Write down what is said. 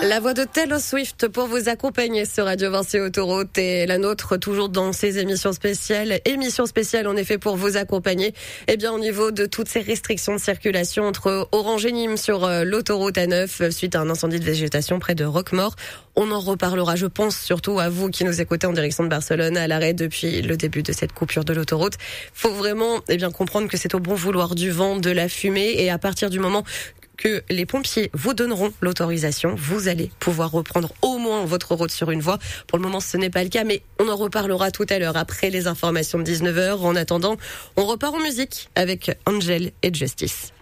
La voix de Taylor Swift pour vous accompagner sur Radio Vinci Autoroute et la nôtre toujours dans ces émissions spéciales. Émission spéciale en effet pour vous accompagner au niveau de toutes ces restrictions de circulation entre Orange et Nîmes sur l'autoroute A9 suite à un incendie de végétation près de Roquemaure. On en reparlera, je pense, surtout à vous qui nous écoutez en direction de Barcelone à l'arrêt depuis le début de cette coupure de l'autoroute. Faut vraiment comprendre que c'est au bon vouloir du vent, de la fumée et à partir du moment que les pompiers vous donneront l'autorisation, vous allez pouvoir reprendre au moins votre route sur une voie. Pour le moment, ce n'est pas le cas, mais on en reparlera tout à l'heure après les informations de 19h. En attendant, on repart en musique avec Angel et Justice.